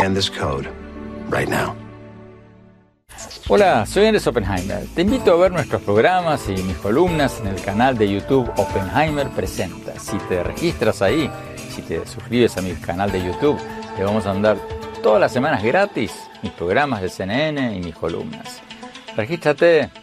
scan this code right now. Hola, soy Andrés Oppenheimer. Te invito a ver nuestros programas y mis columnas en el canal de YouTube Oppenheimer Presenta. Si te registras ahí, si te suscribes a mi canal de YouTube, te vamos a mandar todas las semanas gratis mis programas de CNN y mis columnas. Regístrate